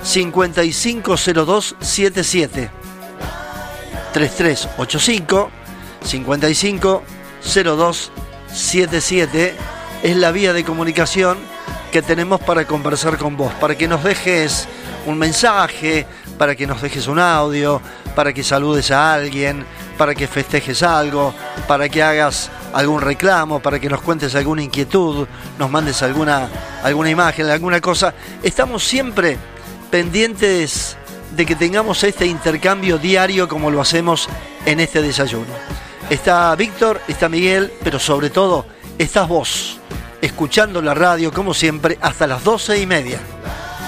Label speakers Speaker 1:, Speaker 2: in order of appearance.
Speaker 1: 550277. 3385 550277 es la vía de comunicación que tenemos para conversar con vos, para que nos dejes un mensaje, para que nos dejes un audio, para que saludes a alguien, para que festejes algo, para que hagas algún reclamo, para que nos cuentes alguna inquietud, nos mandes alguna imagen, alguna cosa. Estamos siempre pendientes de que tengamos este intercambio diario como lo hacemos en este desayuno. Está Víctor, está Miguel, pero sobre todo estás vos, escuchando la radio como siempre hasta las 12:30.